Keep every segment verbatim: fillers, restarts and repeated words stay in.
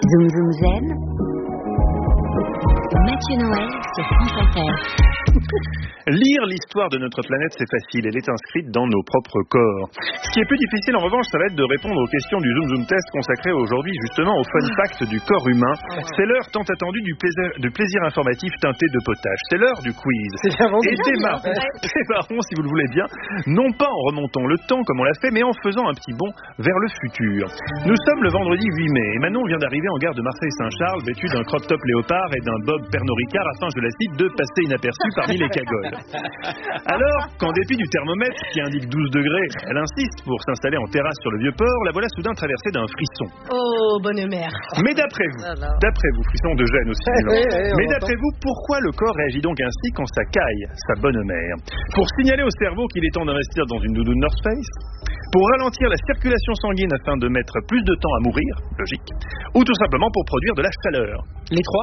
Zoom Zoom Zen. Mathieu Noël sur France Inter. Lire l'histoire de notre planète, c'est facile, elle est inscrite dans nos propres corps. Ce qui est plus difficile, en revanche, ça va être de répondre aux questions du Zoom Zoom Test consacré aujourd'hui justement au fun fact du corps humain. C'est l'heure tant attendue du plaisir, du plaisir informatif teinté de potage. C'est l'heure du quiz. C'est Et démarrons, démarrons, si vous le voulez bien, non pas en remontant le temps comme on l'a fait, mais en faisant un petit bond vers le futur. Nous sommes le vendredi huit mai et Manon vient d'arriver en gare de Marseille-Saint-Charles vêtue d'un crop top léopard et d'un bob Pernod Ricard afin, je la cite, de passer inaperçu parmi les cagoles. Alors, qu'en dépit du thermomètre qui indique douze degrés, elle insiste pour s'installer en terrasse sur le Vieux-Port, la voilà soudain traversée d'un frisson. Oh, bonne mère. Mais d'après vous, d'après vous, frisson de gêne aussi, oui, oui, mais d'après vous, pourquoi le corps réagit donc ainsi quand ça caille, sa bonne mère? Pour signaler au cerveau qu'il est temps d'investir dans une doudoune North Face? Pour ralentir la circulation sanguine afin de mettre plus de temps à mourir, logique, ou tout simplement pour produire de la chaleur? Les trois?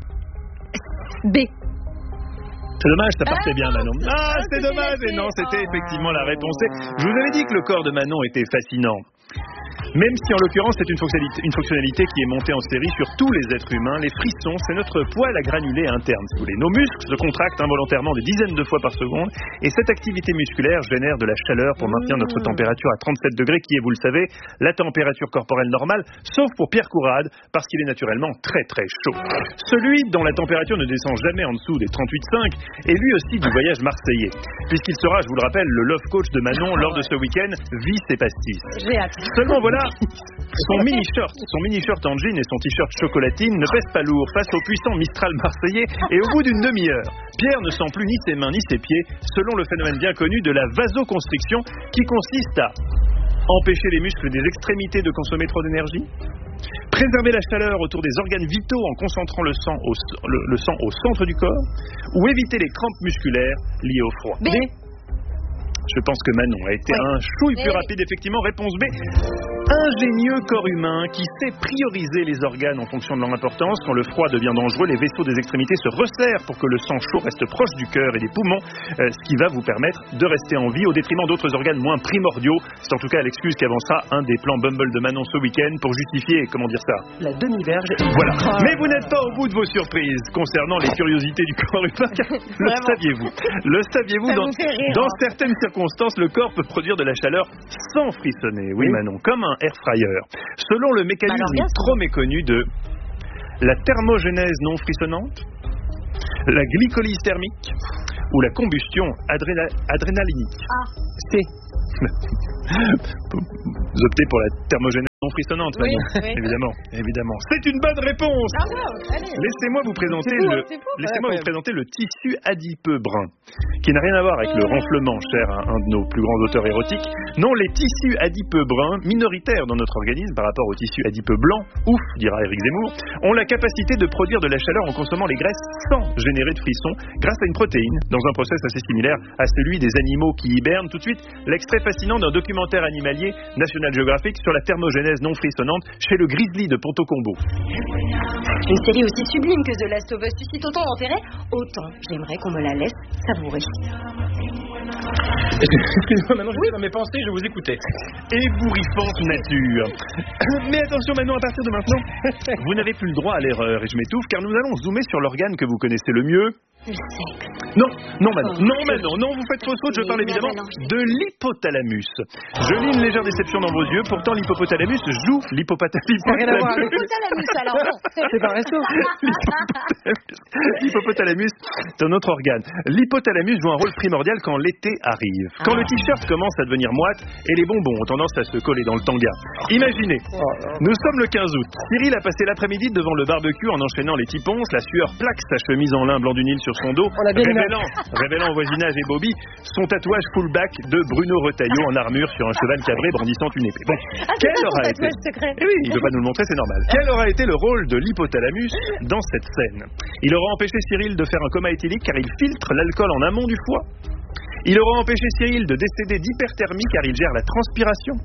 B. C'est dommage, ça partait bien, Manon. Ah, c'est dommage, et non, c'était effectivement la réponse. Je vous avais dit que le corps de Manon était fascinant. Même si en l'occurrence c'est une fonctionnalité, une fonctionnalité qui est montée en série sur tous les êtres humains, les frissons, c'est notre poil à granulés interne, si vous voulez. Nos muscles se contractent involontairement des dizaines de fois par seconde, et cette activité musculaire génère de la chaleur pour maintenir notre température à trente-sept degrés, qui est, vous le savez, la température corporelle normale, sauf pour Pierre Courade, parce qu'il est naturellement très très chaud. Celui dont la température ne descend jamais en dessous des trente-huit virgule cinq est lui aussi du voyage marseillais, puisqu'il sera, je vous le rappelle, le love coach de Manon lors de ce week-end, vie ses pastis. J'ai hâte. Seulement voilà, son mini-shirt, son mini-shirt en jean et son t-shirt chocolatine ne pèsent pas lourd face au puissant Mistral marseillais, et au bout d'une demi-heure, Pierre ne sent plus ni ses mains ni ses pieds, selon le phénomène bien connu de la vasoconstriction, qui consiste à empêcher les muscles des extrémités de consommer trop d'énergie, préserver la chaleur autour des organes vitaux en concentrant le sang au, le, le sang au centre du corps, ou éviter les crampes musculaires liées au froid. B. Je pense que Manon a été oui. un chouille plus oui. rapide, effectivement. Réponse B. Ingénieux corps humain qui sait prioriser les organes en fonction de leur importance. Quand le froid devient dangereux, les vaisseaux des extrémités se resserrent pour que le sang chaud reste proche du cœur et des poumons, euh, ce qui va vous permettre de rester en vie au détriment d'autres organes moins primordiaux. C'est en tout cas l'excuse qu'avancera un des plans Bumble de Manon ce week-end pour justifier, comment dire ça, La demi-verge. voilà. Mais vous n'êtes pas au bout de vos surprises concernant les curiosités du corps humain, car le saviez-vous Le saviez-vous Ça dans, vous fait rire, dans hein. certaines circonstances, le corps peut produire de la chaleur sans frissonner. Oui, Oui. Manon, comme un air fryer. Selon le mécanisme Alors, bien sûr. trop méconnu de la thermogénèse non frissonnante, la glycolyse thermique ou la combustion adréna- adrénalinique. Ah. C. Vous optez pour la thermogénèse non frissonnante, Oui, Manon. oui. Évidemment, évidemment. C'est une bonne réponse. Bravo, allez. Laissez-moi vous présenter C'est beau, le, c'est beau. laissez-moi Ouais, vous présenter le tissu adipeux brun, qui n'a rien à voir avec le renflement, cher à un de nos plus grands auteurs érotiques. Non, les tissus adipeux bruns, minoritaires dans notre organisme par rapport aux tissus adipeux blancs, ouf, dira Éric Zemmour, ont la capacité de produire de la chaleur en consommant les graisses sans générer de frissons, grâce à une protéine, dans un process assez similaire à celui des animaux qui hibernent. Tout de suite, l'extrait fascinant d'un documentaire animalier National Geographic sur la thermogénèse non frissonnante chez le grizzly de Ponto Combo. Une série aussi sublime que The Last of Us suscite autant d'intérêt, autant j'aimerais qu'on me la laisse savourer. Excusez-moi, maintenant je suis dans mes pensées, je vous écoutais. Ébouriffante nature. Mais attention maintenant, à partir de maintenant, vous n'avez plus le droit à l'erreur, et je m'étouffe, car nous allons zoomer sur l'organe que vous connaissez le mieux. Le sexe. Non, non Manon, Oh, non c'est- Manon, non, vous faites fausse faute, je Mais parle il évidemment m'a balancé. de l'hypothalamus. Je lis une légère déception dans vos yeux, pourtant l'hypothalamus joue l'hypopotalamus. Ça n'a rien à voir avec- Hypothalamus, alors non. C'est pas un resto. L'hypothalamus, c'est un autre organe. L'hypothalamus joue un rôle primordial quand l'été arrive. Quand le t-shirt commence à devenir moite et les bonbons ont tendance à se coller dans le tanga. Imaginez, nous sommes le quinze août. Cyril a passé l'après-midi devant le barbecue en enchaînant les tiponces. La sueur plaque sa chemise en lin blanc du Nil sur son dos, On l'a bien révélant, révélant au voisinage et Bobby son tatouage full back de Bruno Retailleau en armure sur un cheval cabré brandissant une épée. Bon, Ah, c'est quel ça ton aura été tatouage secret. Eh oui, il ne veut pas nous le montrer, c'est normal. Quel aura été le rôle de l'hypothalamus dans cette scène? Il aura empêché Cyril de faire un coma éthylique car il filtre l'alcool en amont du foie. Il aura empêché Cyril de décéder d'hyperthermie car il gère la transpiration.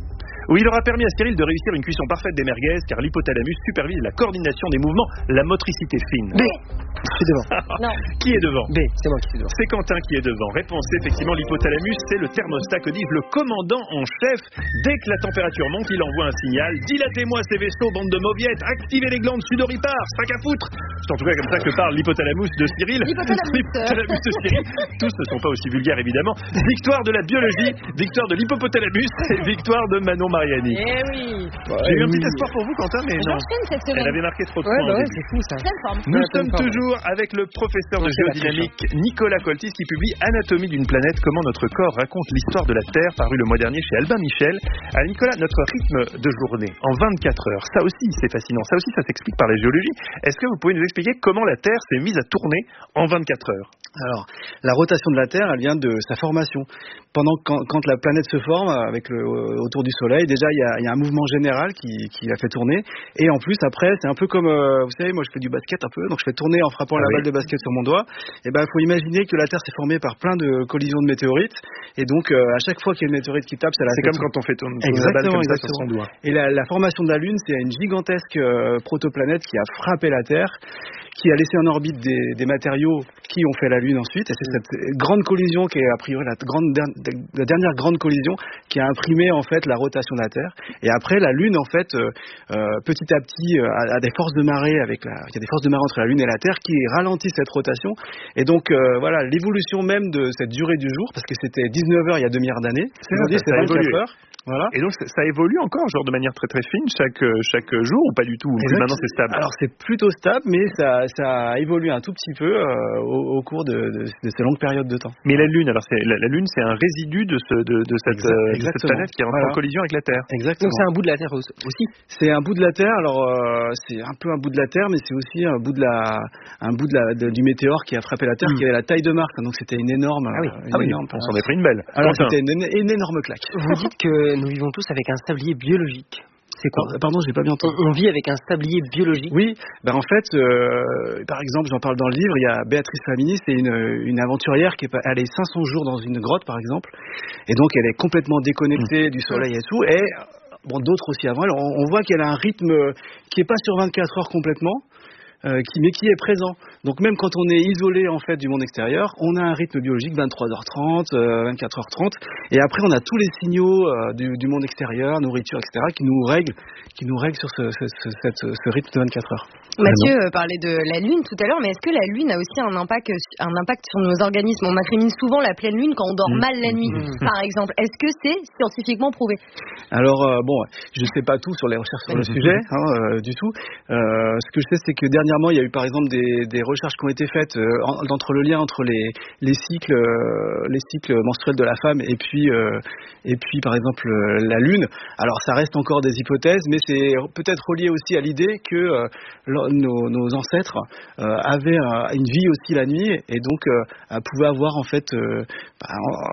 où il aura permis à Cyril de réussir une cuisson parfaite des merguez, car l'hypothalamus supervise la coordination des mouvements, la motricité fine. B. Je suis devant. Non. Qui est devant? B. C'est moi qui suis devant. C'est Quentin qui est devant. Réponse, effectivement, l'hypothalamus, c'est le thermostat que dit le commandant en chef. Dès que la température monte, il envoie un signal. Dilatez-moi ces vaisseaux, bande de mauviettes. Activez les glandes sudoripares. Sac à foutre. C'est en tout cas comme ça que parle l'hypothalamus de Cyril. L'hypothalamus. L'hypothalamus de Cyril. Tous ne sont pas aussi vulgaires, évidemment. Victoire de la biologie, victoire de l'hypothalamus et victoire de Manon Mariani. Eh oui. J'ai eu un petit espoir pour vous, Quentin, mais non. J'enchaîne cette Elle semaine. avait marqué trop de Ouais, points. bah au ouais, début. c'est fou ça. Pleine forme. Nous Ouais, sommes pleine forme. toujours avec le professeur de C'est la géodynamique Nicolas Coltis qui publie Anatomie d'une planète, comment notre corps raconte l'histoire de la Terre, paru le mois dernier chez Albin Michel. Alors Nicolas, notre rythme de journée en vingt-quatre heures, ça aussi c'est fascinant, ça aussi ça s'explique par la géologie. Est-ce que vous pouvez nous expliquer comment la Terre s'est mise à tourner en vingt-quatre heures? Alors, la rotation de la Terre, elle vient de sa formation. Pendant quand, quand la planète se forme avec le, autour du Soleil, déjà il y a, il y a un mouvement général qui, qui la fait tourner. Et en plus, après, c'est un peu comme, euh, vous savez, moi je fais du basket un peu, donc je fais tourner en frappant Ah la oui. balle de basket sur mon doigt. Et ben, il faut imaginer que la Terre s'est formée par plein de collisions de météorites. Et donc, euh, à chaque fois qu'il y a une météorite qui tape, ça la C'est fait comme tourner. quand on fait tourner tourner la balle Exactement, comme ça sur exactement. son doigt. Et la, la formation de la Lune, c'est une gigantesque euh, protoplanète qui a frappé la Terre, qui a laissé en orbite des, des matériaux qui ont fait la Lune ensuite. Et c'est cette grande collision qui est a priori la, grande, la dernière grande collision qui a imprimé en fait la rotation de la Terre. Et après, la Lune, en fait, euh, euh, petit à petit, euh, a, a des forces de marée avec la, il y a des forces de marée entre la Lune et la Terre qui ralentissent cette rotation. Et donc, euh, voilà, l'évolution même de cette durée du jour, parce que c'était dix-neuf heures il y a deux milliards d'années. Aujourd'hui, ça, c'est ça a vingt-quatre évolué. heures. Voilà. Et donc ça, ça évolue encore, genre de manière très très fine, chaque, euh, chaque jour ou pas du tout? Ou Exact. maintenant c'est stable? Alors c'est plutôt stable, mais ça, ça a évolué un tout petit peu euh, au, au cours de, de, de ces longues périodes de temps. Mais la Lune, alors c'est, la, la Lune c'est un résidu de, ce, de, de, cette, Exact- euh, de cette exactement. planète qui est en Voilà. collision avec la Terre. Exactement. Donc c'est un bout de la Terre au- aussi. C'est un bout de la Terre. Alors euh, c'est un peu un bout de la Terre, mais c'est aussi un bout de la, un bout de la, de- du météore qui a frappé la Terre, Mm. qui avait la taille de Mars. Donc c'était une énorme, Ah oui. euh, une Ah oui, énorme. on s'en est pris une belle. Alors Quentin. c'était une, une énorme claque. Vous dites que nous vivons tous avec un sablier biologique. C'est quoi? Pardon, j'ai pas bien entendu. On, on vit avec un sablier biologique. Oui, ben en fait, euh, par exemple, j'en parle dans le livre, il y a Béatrice Flamini, c'est une, une aventurière qui est pas- elle est cinq cents jours dans une grotte, par exemple, et donc elle est complètement déconnectée du soleil et tout, et bon, d'autres aussi avant elle, on, on voit qu'elle a un rythme qui est pas sur vingt-quatre heures complètement, euh, qui, mais qui est présent. Donc même quand on est isolé en fait du monde extérieur, on a un rythme biologique vingt-trois heures trente, euh, vingt-quatre heures trente, et après on a tous les signaux euh, du, du monde extérieur, nourriture, et cetera, qui nous règlent, qui nous règlent sur ce, ce, ce, cette- ce rythme de vingt-quatre heures. Mathieu euh, parlait de la Lune tout à l'heure, mais est-ce que la Lune a aussi un impact, un impact sur nos organismes? On m'incrimine souvent la pleine Lune quand on dort Mmh. mal la nuit, par exemple. Est-ce que c'est scientifiquement prouvé? Alors euh, bon, je ne sais pas tout sur les recherches sur le sujet, hein, euh, du tout. Euh, ce que je sais, c'est que dernièrement, il y a eu par exemple des, des recherches qui ont été faites euh, en- entre le lien entre les, les cycles, euh, les cycles menstruels de la femme et puis, euh, et puis par exemple euh, la Lune. Alors ça reste encore des hypothèses, mais c'est peut-être relié aussi à l'idée que euh, lo- nos, nos ancêtres euh, avaient un- une vie aussi la nuit et donc euh, pouvaient avoir en fait euh, bah,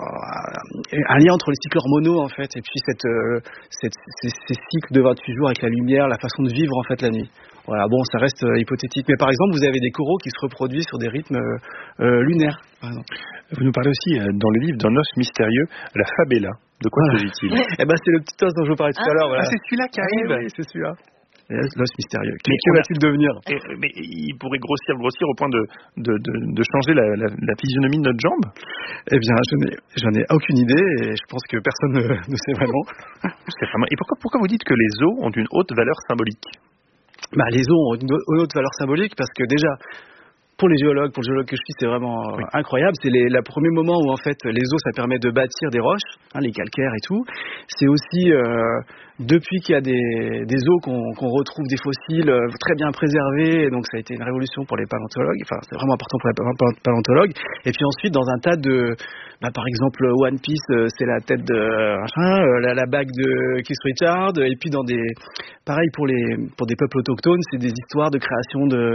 un, un lien entre les cycles hormonaux en fait et puis cette, euh, cette, ces, ces cycles de vingt-huit jours avec la lumière, la façon de vivre en fait la nuit. Voilà, bon, ça reste euh, hypothétique. Mais par exemple, vous avez des coraux qui se reproduisent sur des rythmes euh, euh, lunaires, par exemple. Vous nous parlez aussi euh, dans le livre d'un os mystérieux, la Fabella. De quoi Voilà. s'agit-il? Eh ben, c'est le petit os dont je vous parlais tout à l'heure. Voilà. Ah, c'est celui-là qui arrive. Oui, oui, c'est celui-là. Et L'os mystérieux. Mais Que on a- va-t-il devenir? Et- mais il pourrait grossir, grossir au point de, de, de, de changer la, la, la physionomie de notre jambe? Eh bien, je n'ai, j'en ai aucune idée et je pense que personne ne, ne sait vraiment. C'est vraiment... Et pourquoi, pourquoi vous dites que les os ont une haute valeur symbolique? Bah, les os ont une une haute valeur symbolique parce que déjà, pour les géologues, pour le géologue que je suis, c'est vraiment euh, Oui. incroyable. C'est les, le premier moment où en fait les os, ça permet de bâtir des roches, hein, les calcaires et tout. C'est aussi euh, depuis qu'il y a des, des os qu'on, qu'on retrouve des fossiles euh, très bien préservés, et donc ça a été une révolution pour les paléontologues. Enfin, c'est vraiment important pour les pa- paléontologues. Et puis ensuite, dans un tas de, bah, par exemple, One Piece, euh, c'est la tête de machin, euh, la, la bague de Keith Richards. Et puis dans des, pareil pour les, pour des peuples autochtones, c'est des histoires de création de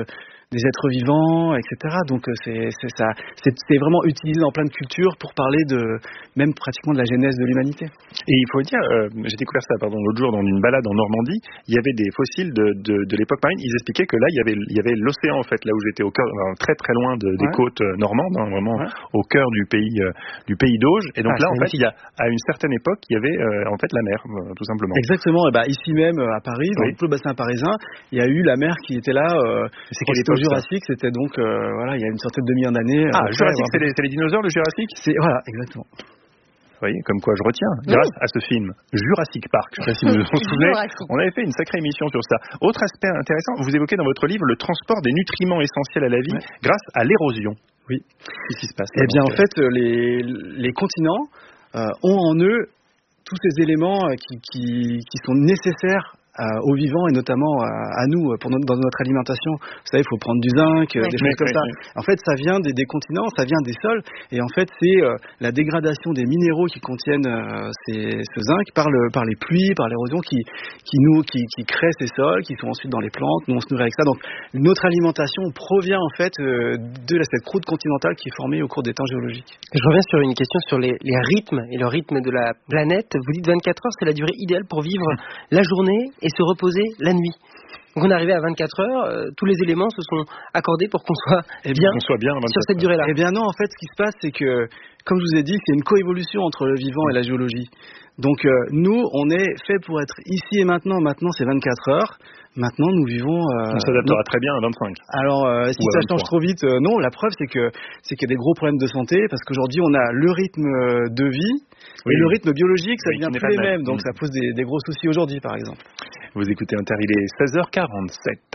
des êtres vivants, et cetera. Donc c'est, c'est, ça, c'est, c'est vraiment utilisé dans plein de cultures pour parler de, même pratiquement de la genèse de l'humanité. Et il faut dire, euh, j'ai découvert ça pardon, l'autre jour dans une balade en Normandie, il y avait des fossiles de, de, de l'époque marine, ils expliquaient que là, il y avait, il y avait l'océan en fait, là où j'étais, au cœur, très très loin de, des ouais. côtes normandes, hein, vraiment ouais. au cœur du pays, euh, du pays d'Auge. Et donc ah, là, en fait, il y a, à une certaine époque, il y avait euh, en fait la mer, euh, tout simplement. Exactement. Et bah, ici même à Paris, dans oui. tout le bassin parisien, il y a eu la mer qui était là. Euh, c'est quelle époque, Jurassique, ça c'était donc euh, voilà, il y a une centaine de millions d'années. Ah, euh, Jurassique, c'est les, c'est les dinosaures, le Jurassique. C'est voilà, exactement. Vous voyez, comme quoi je retiens, grâce oui. à ce film Jurassic Park. Je ne sais pas si vous vous souvenez, on avait fait une sacrée émission sur ça. Autre aspect intéressant, vous évoquez dans votre livre le transport des nutriments essentiels à la vie ouais. grâce à l'érosion. Oui. Qu'est-ce qui se passe? Eh bien, en fait, les, les continents euh, ont en eux tous ces éléments qui, qui, qui sont nécessaires aux vivants et notamment à, à nous pour notre, dans notre alimentation. Vous savez, il faut prendre du zinc, oui, des choses oui, comme oui, ça. Oui. En fait, ça vient des, des continents, ça vient des sols, et en fait, c'est euh, la dégradation des minéraux qui contiennent euh, ces, ce zinc par, le, par les pluies, par l'érosion, qui, qui nous, qui, qui crée ces sols, qui sont ensuite dans les plantes. Nous, on se nourrit avec ça. Donc, notre alimentation provient en fait euh, de la, cette croûte continentale qui est formée au cours des temps géologiques. Je reviens sur une question sur les, les rythmes et le rythme de la planète. Vous dites vingt-quatre heures, c'est la durée idéale pour vivre la journée et se reposer la nuit. Donc on est arrivé à vingt-quatre heures, euh, tous les éléments se sont accordés pour qu'on soit et bien, qu'on soit bien sur cette durée-là. Eh bien non, en fait, ce qui se passe, c'est que, comme je vous ai dit, c'est une coévolution entre le vivant et la géologie. Donc euh, nous, on est fait pour être ici et maintenant. Maintenant, c'est vingt-quatre heures. Maintenant, nous vivons... Euh, on s'adaptera très bien à vingt-cinq. Alors, euh, si ça change trop vite, euh, non. La preuve, c'est que c'est qu'il y a des gros problèmes de santé, parce qu'aujourd'hui, on a le rythme de vie oui. et le rythme biologique, ça oui, devient plus les mêmes. Donc, mmh. ça pose des, des gros soucis aujourd'hui, par exemple. Vous écoutez Inter, il est seize heures quarante-sept.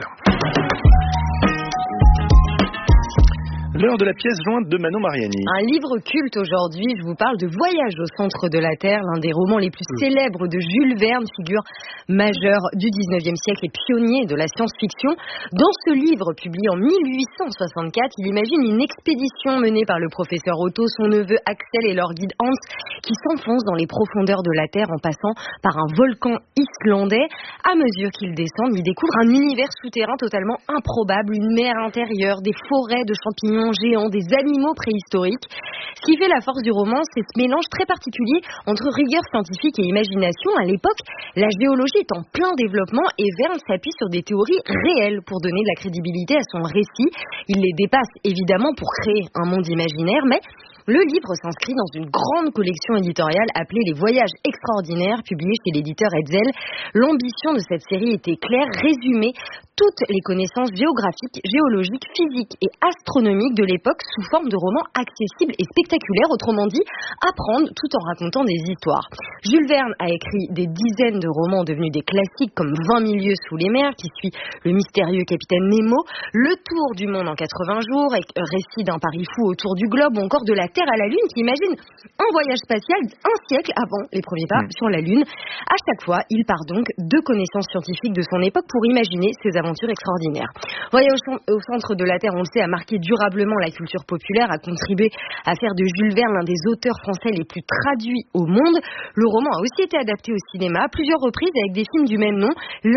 L'heure de la pièce jointe de Manon Mariani. Un livre culte aujourd'hui, je vous parle de Voyage au centre de la Terre, l'un des romans les plus mmh. célèbres de Jules Verne, figure majeure du dix-neuvième siècle et pionnier de la science-fiction. Dans ce livre, publié en mille huit cent soixante-quatre, il imagine une expédition menée par le professeur Otto, son neveu Axel et leur guide Hans, qui s'enfoncent dans les profondeurs de la Terre en passant par un volcan islandais. À mesure qu'ils descendent, ils découvrent un univers souterrain totalement improbable, une mer intérieure, des forêts de champignons géants, des animaux préhistoriques. Ce qui fait la force du roman, c'est ce mélange très particulier entre rigueur scientifique et imagination. À l'époque, la géologie est en plein développement et Verne s'appuie sur des théories réelles pour donner de la crédibilité à son récit. Il les dépasse évidemment pour créer un monde imaginaire, mais le livre s'inscrit dans une grande collection éditoriale appelée Les Voyages extraordinaires, publiée chez l'éditeur Hetzel. L'ambition de cette série était claire, résumer toutes les connaissances géographiques, géologiques, physiques et astronomiques de l'époque sous forme de romans accessibles et spectaculaires, autrement dit, apprendre tout en racontant des histoires. Jules Verne a écrit des dizaines de romans devenus des classiques comme vingt mille lieues sous les mers, qui suit le mystérieux capitaine Nemo, Le Tour du monde en quatre-vingts jours, récit d'un pari fou autour du globe, ou encore de la Terre à la Lune, qui imagine un voyage spatial un siècle avant les premiers pas mmh. sur la Lune. À chaque fois, il part donc de connaissances scientifiques de son époque pour imaginer ses aventures extraordinaires. Voyage au centre de la Terre, on le sait, a marqué durablement la culture populaire, a contribué à faire de Jules Verne l'un des auteurs français les plus traduits au monde. Le roman a aussi été adapté au cinéma à plusieurs reprises avec des films du même nom.